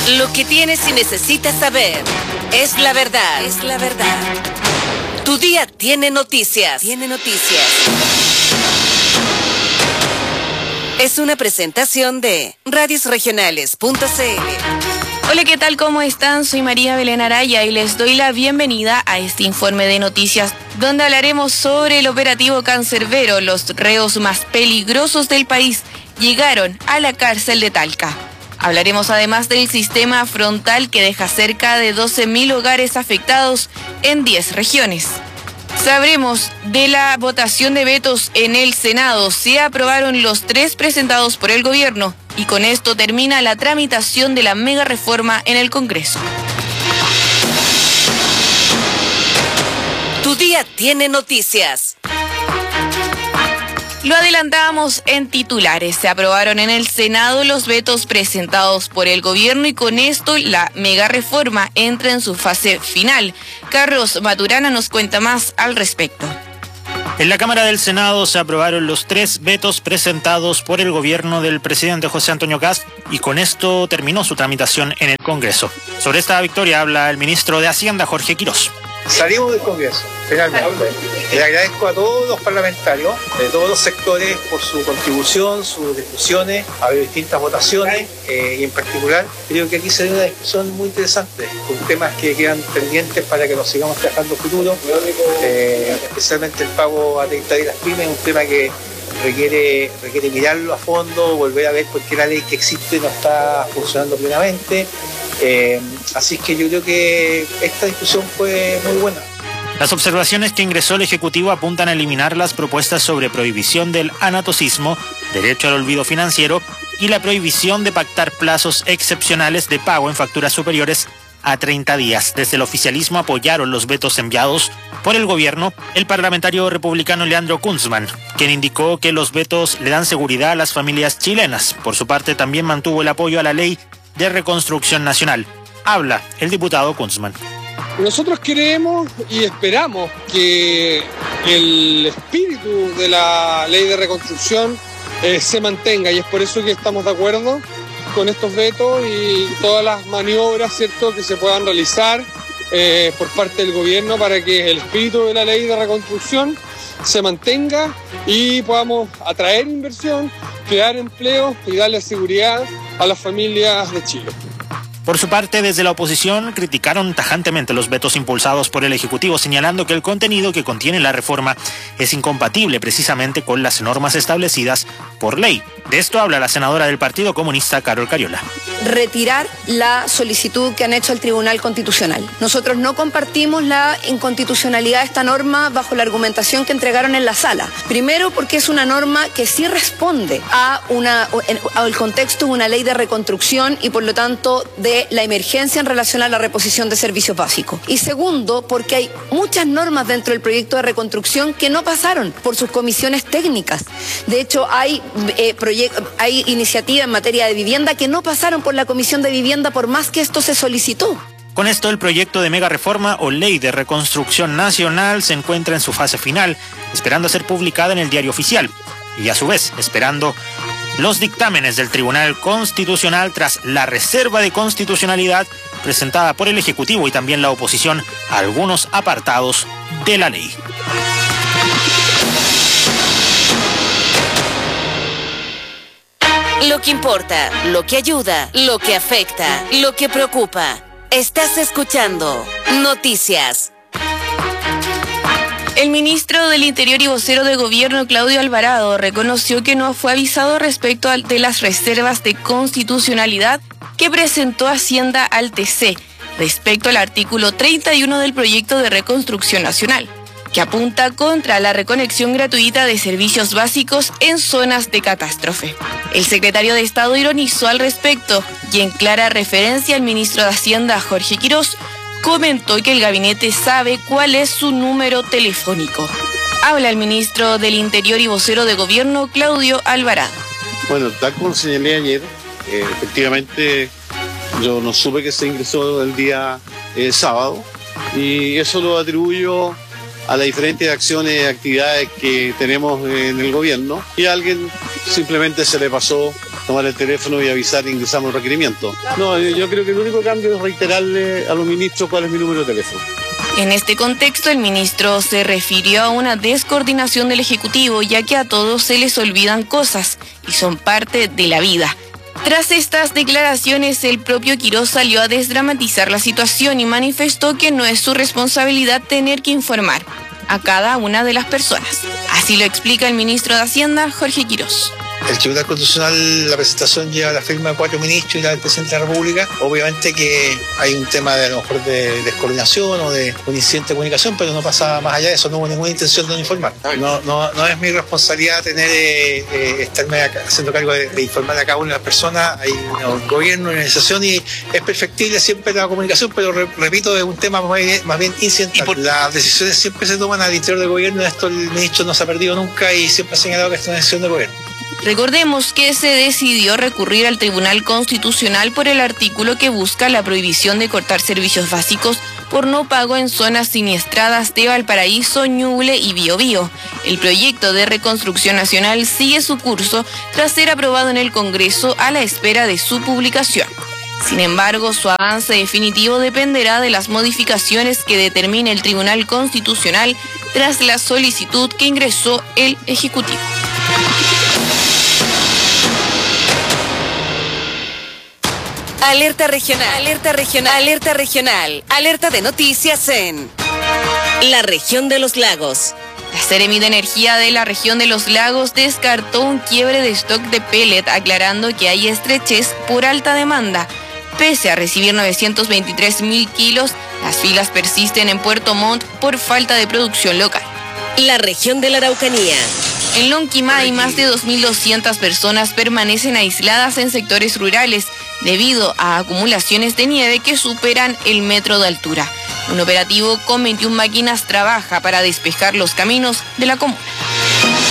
Lo que tienes y necesitas saber es la verdad. Es la verdad. Tu día tiene noticias. Tiene noticias. Es una presentación de radiosregionales.cl. Hola, ¿qué tal? ¿Cómo están? Soy María Belén Araya y les doy la bienvenida a este informe de noticias donde hablaremos sobre el operativo Cancerbero. Los reos más peligrosos del país llegaron a la cárcel de Talca. Hablaremos además del sistema frontal que deja cerca de 12.000 hogares afectados en 10 regiones. Sabremos de la votación de vetos en el Senado. Se aprobaron los 3 presentados por el gobierno y con esto termina la tramitación de la mega reforma en el Congreso. Tu día tiene noticias. Lo adelantábamos en titulares. Se aprobaron en el Senado los vetos presentados por el gobierno y con esto la mega reforma entra en su fase final. Carlos Maturana nos cuenta más al respecto. En la Cámara del Senado se aprobaron los 3 vetos presentados por el gobierno del presidente José Antonio Kast y con esto terminó su tramitación en el Congreso. Sobre esta victoria habla el ministro de Hacienda, Jorge Quirós. Salimos del Congreso, finalmente. Le agradezco a todos los parlamentarios, de todos los sectores, por su contribución, sus discusiones, ha habido distintas votaciones y en particular creo que aquí se dio una discusión muy interesante, con temas que quedan pendientes para que nos sigamos trabajando en futuro, especialmente el pago a 30 días las pymes, un tema que requiere mirarlo a fondo, volver a ver por qué la ley que existe no está funcionando plenamente. Así que yo creo que esta discusión fue muy buena. Las observaciones que ingresó el Ejecutivo apuntan a eliminar las propuestas sobre prohibición del anatocismo, derecho al olvido financiero y la prohibición de pactar plazos excepcionales de pago en facturas superiores a 30 días. Desde el oficialismo apoyaron los vetos enviados por el gobierno el parlamentario republicano Leandro Kunzman, quien indicó que los vetos le dan seguridad a las familias chilenas. Por su parte, también mantuvo el apoyo a la ley de reconstrucción nacional. Habla el diputado Kunzman. Nosotros creemos y esperamos que el espíritu de la ley de reconstrucción se mantenga y es por eso que estamos de acuerdo con estos vetos y todas las maniobras, ¿cierto?, que se puedan realizar por parte del gobierno para que el espíritu de la ley de reconstrucción se mantenga y podamos atraer inversión, crear empleo y darle seguridad a las familias de Chile. Por su parte, desde la oposición criticaron tajantemente los vetos impulsados por el Ejecutivo, señalando que el contenido que contiene la reforma es incompatible precisamente con las normas establecidas por ley. De esto habla la senadora del Partido Comunista, Carol Cariola. Retirar la solicitud que han hecho al Tribunal Constitucional. Nosotros no compartimos la inconstitucionalidad de esta norma bajo la argumentación que entregaron en la sala. Primero, porque es una norma que sí responde al contexto de una ley de reconstrucción y por lo tanto de la emergencia en relación a la reposición de servicios básicos. Y segundo, porque hay muchas normas dentro del proyecto de reconstrucción que no pasaron por sus comisiones técnicas. De hecho, hay iniciativas en materia de vivienda que no pasaron por la Comisión de Vivienda por más que esto se solicitó. Con esto, el proyecto de mega reforma o ley de reconstrucción nacional se encuentra en su fase final, esperando ser publicada en el Diario Oficial y a su vez esperando los dictámenes del Tribunal Constitucional tras la reserva de constitucionalidad presentada por el Ejecutivo y también la oposición a algunos apartados de la ley. Lo que importa, lo que ayuda, lo que afecta, lo que preocupa. Estás escuchando Noticias. El ministro del Interior y vocero de Gobierno, Claudio Alvarado, reconoció que no fue avisado respecto de las reservas de constitucionalidad que presentó Hacienda al TC respecto al artículo 31 del proyecto de reconstrucción nacional, que apunta contra la reconexión gratuita de servicios básicos en zonas de catástrofe. El secretario de Estado ironizó al respecto y en clara referencia al ministro de Hacienda, Jorge Quirós, comentó que el gabinete sabe cuál es su número telefónico. Habla el ministro del Interior y vocero de Gobierno, Claudio Alvarado. Bueno, tal como señalé ayer, efectivamente yo no supe que se ingresó el día sábado y eso lo atribuyo a las diferentes acciones y actividades que tenemos en el gobierno y a alguien simplemente se le pasó tomar el teléfono y avisar e ingresamos el requerimiento. No, yo creo que el único cambio es reiterarle a los ministros cuál es mi número de teléfono. En este contexto, el ministro se refirió a una descoordinación del Ejecutivo, ya que a todos se les olvidan cosas y son parte de la vida. Tras estas declaraciones, el propio Quirós salió a desdramatizar la situación y manifestó que no es su responsabilidad tener que informar a cada una de las personas. Así lo explica el ministro de Hacienda, Jorge Quirós. El Tribunal Constitucional, la presentación lleva la firma de 4 ministros y la del Presidente de la República. Obviamente que hay un tema de a lo mejor de descoordinación o de un incidente de comunicación, pero no pasa más allá de eso, no hubo ninguna intención de no informar. No es mi responsabilidad estarme haciendo cargo de informar a cada una de las personas. Hay un gobierno, una organización y es perfectible siempre la comunicación, pero repito, es un tema más bien incidental. Las decisiones siempre se toman al interior del gobierno, esto el ministro no se ha perdido nunca y siempre ha señalado que es una decisión del gobierno. Recordemos que se decidió recurrir al Tribunal Constitucional por el artículo que busca la prohibición de cortar servicios básicos por no pago en zonas siniestradas de Valparaíso, Ñuble y Biobío. El proyecto de reconstrucción nacional sigue su curso tras ser aprobado en el Congreso a la espera de su publicación. Sin embargo, su avance definitivo dependerá de las modificaciones que determine el Tribunal Constitucional tras la solicitud que ingresó el Ejecutivo. Alerta regional, alerta regional, alerta regional, alerta de noticias en la región de los lagos. La Seremi de Energía de la región de los lagos descartó un quiebre de stock de pellet, aclarando que hay estrechez por alta demanda. Pese a recibir 923.000 kilos, las filas persisten en Puerto Montt por falta de producción local. La región de la Araucanía. En Lonquimay, más de 2.200 personas permanecen aisladas en sectores rurales debido a acumulaciones de nieve que superan el metro de altura. Un operativo con 21 máquinas trabaja para despejar los caminos de la comuna.